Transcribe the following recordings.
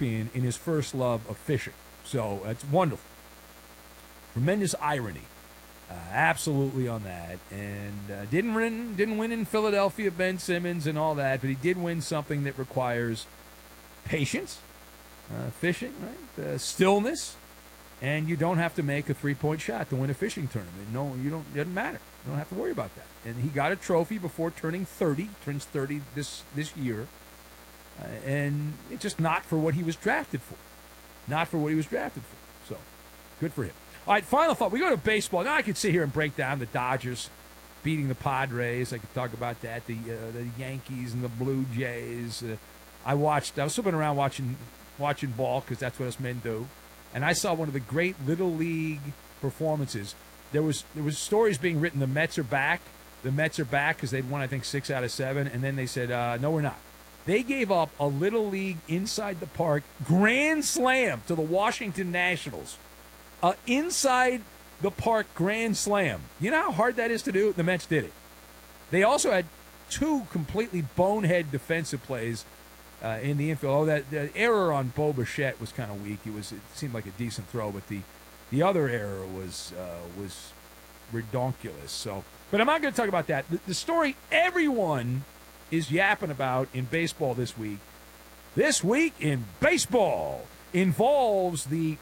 champion in his first love of fishing. So that's wonderful. Tremendous irony. Absolutely on that. And didn't win in Philadelphia, Ben Simmons and all that, but he did win something that requires patience, fishing, right? Stillness, and you don't have to make a three-point shot to win a fishing tournament. No, you don't. It doesn't matter. You don't have to worry about that. And he got a trophy before turning 30. Turns 30 this year. And it's just not for what he was drafted for. Not for what he was drafted for. So, good for him. All right, final thought. We go to baseball. Now I could sit here and break down the Dodgers beating the Padres. I could talk about that. The Yankees and the Blue Jays. I was slipping around watching ball because that's what us men do. And I saw one of the great Little League performances. There was stories being written. The Mets are back. The Mets are back because they'd won, I think, 6 out of 7. And then they said, no, we're not. They gave up a Little League inside the park grand slam to the Washington Nationals. Inside the park grand slam. You know how hard that is to do? The Mets did it. They also had 2 completely bonehead defensive plays in the infield. The error on Bo Bichette was kind of weak. It seemed like a decent throw, but the other error was redonkulous. So, but I'm not going to talk about that. The story everyone is yapping about in baseball this week in baseball involves the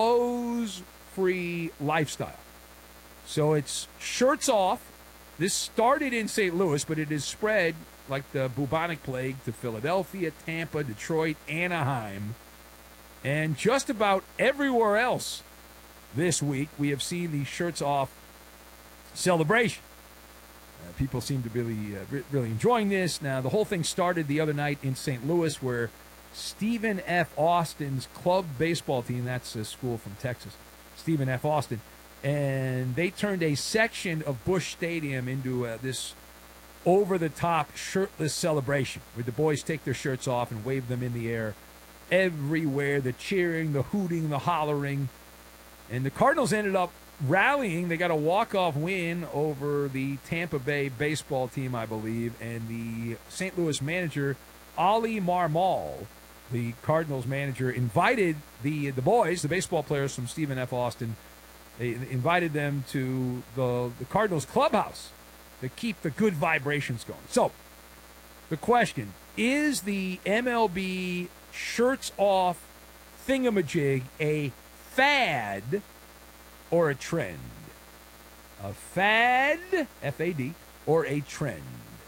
clothes-free lifestyle. So it's shirts off. This started in St. Louis, but it has spread like the bubonic plague to Philadelphia, Tampa, Detroit, Anaheim, and just about everywhere else this week we have seen the shirts off celebration. People seem to be really enjoying this. Now, the whole thing started the other night in St. Louis where Stephen F. Austin's club baseball team, that's a school from Texas, Stephen F. Austin, and they turned a section of Busch Stadium into this over-the-top shirtless celebration where the boys take their shirts off and wave them in the air everywhere, the cheering, the hooting, the hollering. And the Cardinals ended up rallying. They got a walk-off win over the Tampa Bay baseball team, I believe, and the St. Louis manager, Oli Marmol, the Cardinals manager, invited the boys, the baseball players from Stephen F. Austin, they invited them to the Cardinals clubhouse to keep the good vibrations going. So, the question, is the MLB shirts off thingamajig a fad or a trend? A fad, F-A-D, or a trend,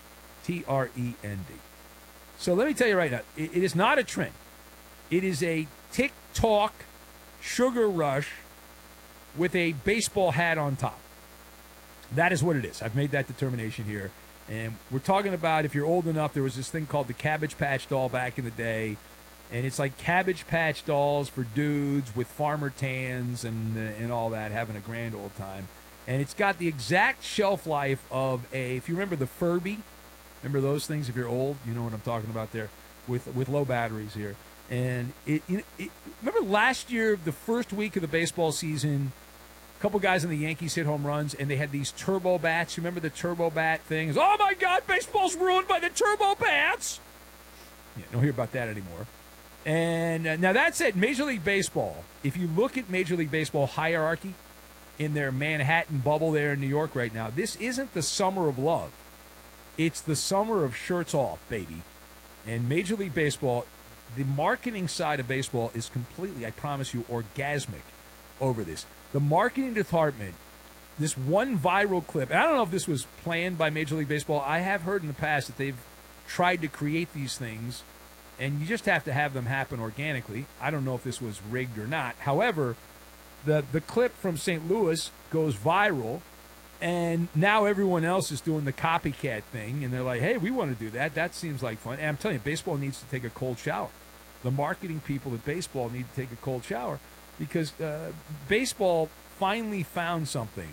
T-R-E-N-D. So let me tell you right now, it is not a trend. It is a TikTok sugar rush with a baseball hat on top. That is what it is. I've made that determination here. And we're talking about, if you're old enough, there was this thing called the Cabbage Patch doll back in the day. And it's like Cabbage Patch dolls for dudes with farmer tans and all that, having a grand old time. And it's got the exact shelf life of if you remember the Furby, remember those things? If you're old, you know what I'm talking about there, with low batteries here. And remember last year, the first week of the baseball season, a couple guys in the Yankees hit home runs, and they had these turbo bats. You remember the turbo bat things? Oh, my God, baseball's ruined by the turbo bats. Yeah, don't hear about that anymore. And now that said, Major League Baseball, if you look at Major League Baseball hierarchy in their Manhattan bubble there in New York right now, this isn't the summer of love. It's the summer of shirts off, baby. And Major League Baseball, the marketing side of baseball is completely, I promise you, orgasmic over this. The marketing department, this one viral clip, and I don't know if this was planned by Major League Baseball. I have heard in the past that they've tried to create these things, and you just have to have them happen organically. I don't know if this was rigged or not. However, the clip from St. Louis goes viral, and now everyone else is doing the copycat thing, and they're like, hey, we want to do that. That seems like fun. And I'm telling you, baseball needs to take a cold shower. The marketing people at baseball need to take a cold shower because baseball finally found something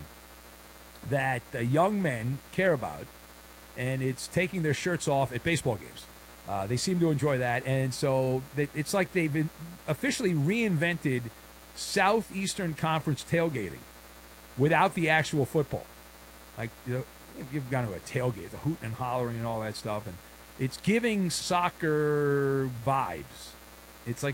that young men care about, and it's taking their shirts off at baseball games. They seem to enjoy that, and so it's like they've officially reinvented Southeastern Conference tailgating without the actual football. Like, you've gone to a tailgate, the hooting and hollering and all that stuff, and it's giving soccer vibes. It's like